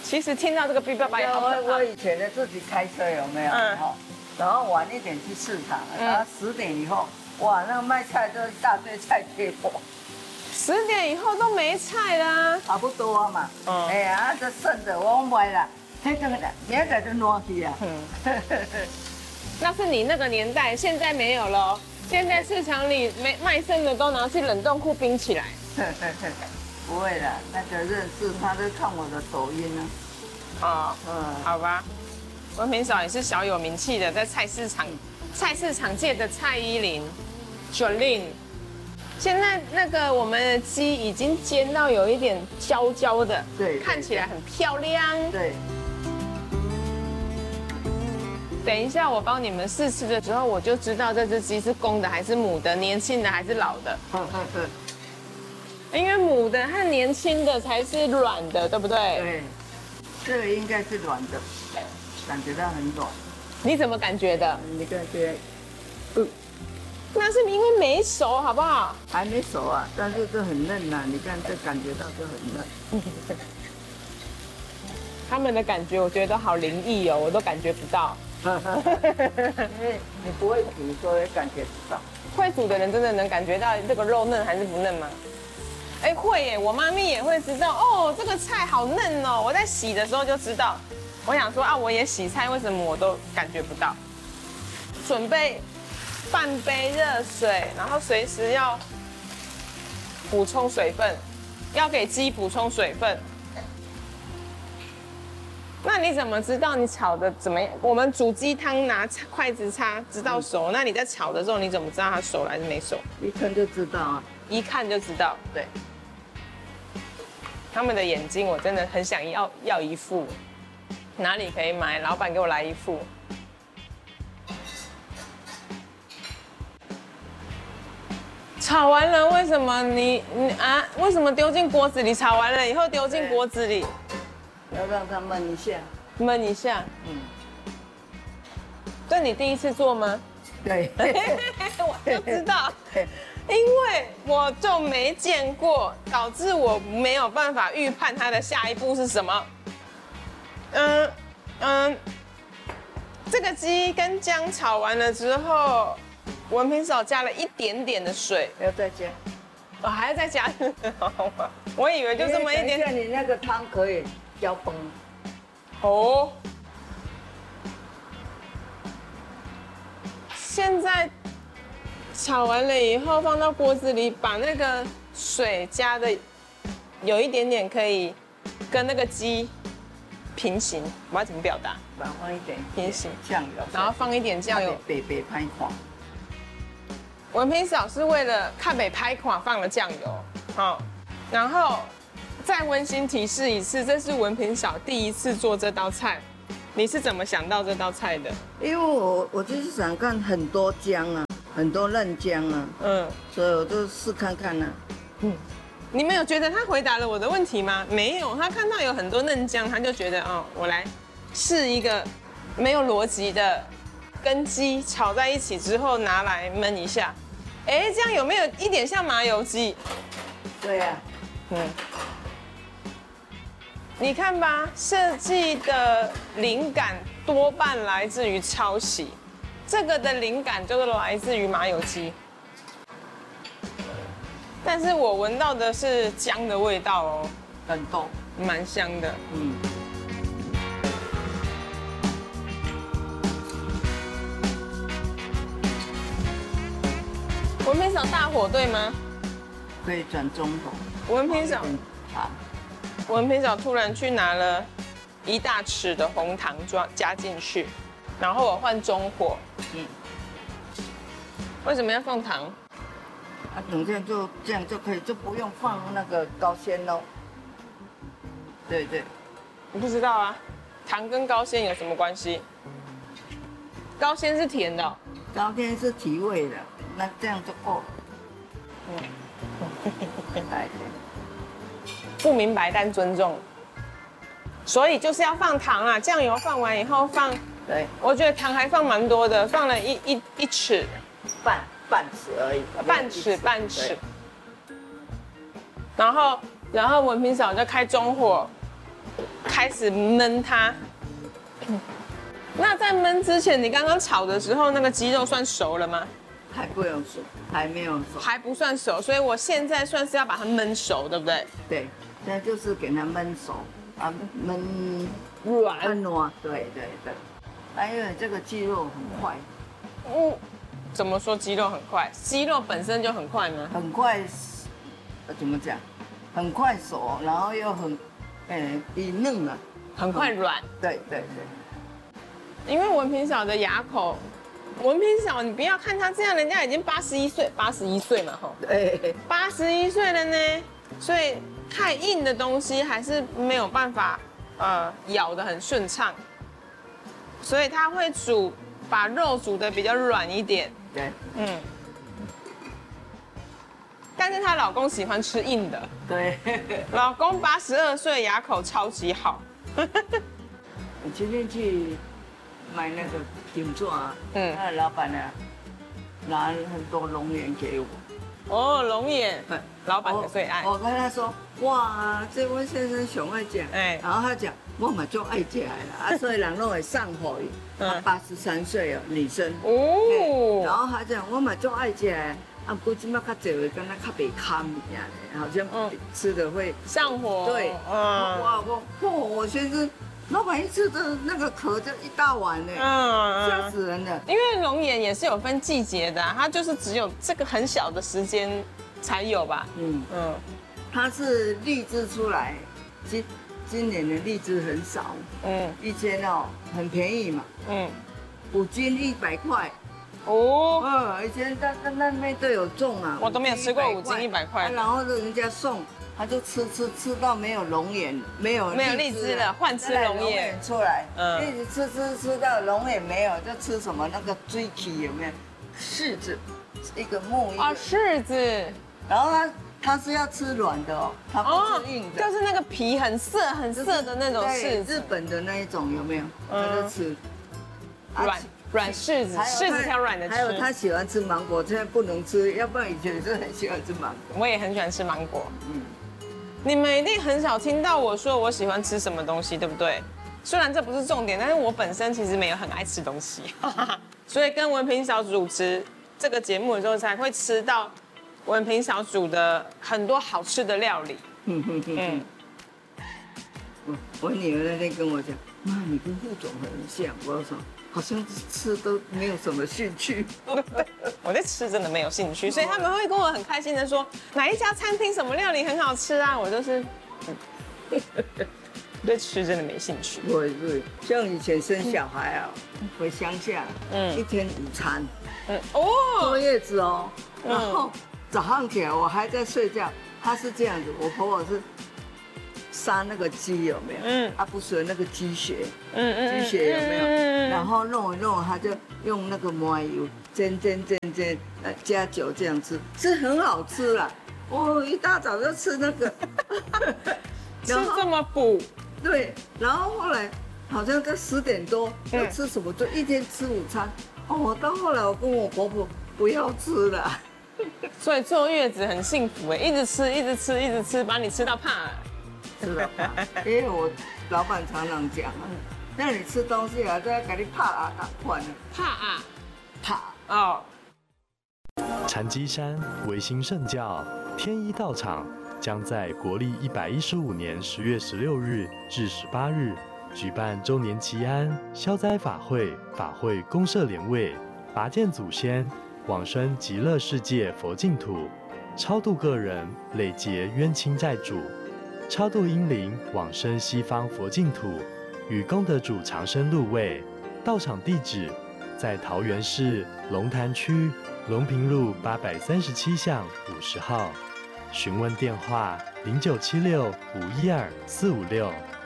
其实听到这个哔叭叭也好可怕。 我以前的自己开车有没有？然后晚一点去市场，然后10点以后，哇，那个卖菜都一大堆菜给我。 10点以后都没菜啦， 差不多嘛。哎呀，这剩的我卖啦，这个明仔就烂去啊。 那是你那个年代，现在没有了。现在市场里卖剩的都拿去冷冻库冰起来。 不会的，那个认识他都看我的抖音呢。 哦，好吧。文平嫂也是小有名气的，在菜市场界的蔡依林 ，Jolin。现在那个我们的鸡已经煎到有一点焦焦的， 对， 看起来很漂亮。 对。 等一下我帮你们试吃的时候，我就知道这只鸡是公的还是母的，年轻的还是老的。因为母的和年轻的才是软的，对不对？ 对，这个应该是软的，感觉到很软。 你怎么感觉的？ 你感觉， 那是因为没熟，好不好？ 还没熟啊，但是这很嫩呐，你看这感觉到这很嫩。 他们的感觉我觉得都好灵异哦，我都感觉不到。 因为你不会煮，所以感觉不到。 会煮的人真的能感觉到这个肉嫩还是不嫩吗？哎，会耶，我妈咪也会知道哦，这个菜好嫩哦。我在洗的时候就知道。我想说啊，我也洗菜，为什么我都感觉不到？准备半杯热水，然后随时要补充水分，要给鸡补充水分。那你怎么知道你炒的怎么样？我们煮鸡汤拿筷子插，知道熟。那你在炒的时候，你怎么知道它熟了还是没熟？ 一看就知道啊， 一看就知道。 对。 他们的眼睛我真的很想要一副，哪里可以买？老板给我来一副。炒完了，为什么为什么丢进锅子里？炒完了以后丢进锅子里， 要让它焖一下。 焖一下。这你第一次做吗？ 对。 我就知道。因为我就没见过，导致我没有办法预判它的下一步是什么。这个鸡跟姜炒完了之后，文平嫂加了一点点的水， 要再加。 哦，还要再加？我以为就这么一点。 等一下你那个汤可以浇崩。 哦。现在。炒完了以后，放到锅子里，把那个水加的有一点点可以跟那个鸡平行。我要怎么表达？ 放一点平行酱油， 然后放一点酱油。 北拍款。 文平嫂是为了看北拍款放了酱油，好，然后再温馨提示一次，这是文平嫂第一次做这道菜。你是怎么想到这道菜的？ 因为我就是想看很多姜啊。很多嫩姜啊，所以我就试看看呢。 你没有觉得他回答了我的问题吗？没有，他看到有很多嫩姜，他就觉得哦，我来试一个没有逻辑的，跟鸡炒在一起之后拿来焖一下。哎，这样有没有一点像麻油鸡？ 对呀。 你看吧，设计的灵感多半来自于抄袭。这个的灵感就是来自于麻油鸡，但是我闻到的是姜的味道哦， 很多， 蛮香的。文平嫂大火对吗？ 可以转中火。 文平嫂，文平嫂突然去拿了1大匙的红糖加进去，然后我换中火。为什么要放糖？ 等下就这样就可以，就不用放那个高纤喽。对。 我不知道啊，糖跟高纤有什么关系？高纤是甜的哦。 高纤是提味的，那这样就够了。 不明白但尊重。所以就是要放糖啊，酱油放完以后放。 对， 我觉得糖还放蛮多的，放了一匙半匙而已， 半匙。然后文平嫂就开中火， 开始焖它。那在焖之前，你刚刚炒的时候，那个鸡肉算熟了吗？ 还不用熟，还没有熟， 还不算熟，所以我现在算是要把它焖熟，对不对？ 对，现在就是给它焖熟啊，焖软。 糯，对对对。因为这个鸡肉很快， 怎么说鸡肉很快？鸡肉本身就很快吗？ 很快，怎么讲？很快熟，然后又很，比嫩了， 很快软。 对对对。 因为文平嫂的牙口，文平嫂，你不要看她这样，人家已经81岁嘛，吼。 对。 81岁了呢，所以太硬的东西还是没有办法，咬得很顺畅。所以她会把肉煮得比较软一点。 对。 但是她老公喜欢吃硬的。 对。 老公82岁，牙口超级好。 我今天去买那个顶座啊，那老板呢拿很多龙眼给我。 哦，龙眼，老板的最爱。 我跟他说，哇，这位先生上爱吃，然后他讲，我嘛就爱吃啦，所以人都会送给伊。他83岁哦，女生。哦。然后他讲，我嘛就爱吃，不过今麦较久的，跟他较袂堪一样的，好像吃的会上火。 对。哇，我先生。老板一吃的那个壳就一大碗呢，吓死人了。 因为龙眼也是有分季节的，它就是只有这个很小的时间才有吧。 它是荔枝出来，今年的荔枝很少。以前很便宜嘛。5斤100块。哦。以前那边都有种啊。 我都没有吃过5斤100块。 然后人家送。他就吃到没有龙眼，没有荔枝了，换吃龙眼出来。一直吃到龙眼没有，就吃什么那个追皮有没有？柿子，一个木一个。 柿子。 然后它是要吃软的哦，它不是硬的。 就是那个皮很涩的那种柿子。 日本的那一种有没有？他就吃软柿子，柿子挑软的吃。 还有他喜欢吃芒果，现在不能吃，要不然以前是很喜欢吃芒果。 我也很喜欢吃芒果。你们一定很少听到我说我喜欢吃什么东西，对不对？虽然这不是重点，但是我本身其实没有很爱吃东西，所以跟文平嫂主持这个节目的时候，才会吃到文平嫂煮的很多好吃的料理。 我女儿那天跟我讲，妈，你跟副总很像。我说，好像吃都没有什么兴趣。 我对吃真的没有兴趣，所以他们会跟我很开心的说，哪一家餐厅什么料理很好吃啊？我就是，对吃真的没兴趣。 对，像以前生小孩啊，回乡下，一天午餐，坐月子哦，然后早上起来我还在睡觉，他是这样子，我婆婆是。杀那个鸡有没有？不是有那个鸡血，鸡血有没有？然后弄一弄，他就用那个麻油煎，加酒这样吃，是很好吃啦。我一大早就吃那个， 吃这么补。 对，然后后来好像在10点多要吃什么，就一天吃午餐。到后来我跟我婆婆不要吃了。 所以坐月子很幸福哎，一直吃，把你吃到怕。 是的，因为我老板常常讲啊，让你吃东西啊，都要给你怕啊，换了。怕哦。 禅机山维新圣教天一道场将在国历115年10月16日至18日举办周年祈安消灾法会，法会公设莲位，拔剑祖先，往生极乐世界佛净土，超度个人累劫冤亲债主。超度阴灵往生西方佛净土，与功德主长生入位。道场地址在桃园市龙潭区龙平路837巷50号。询问电话：0976512456。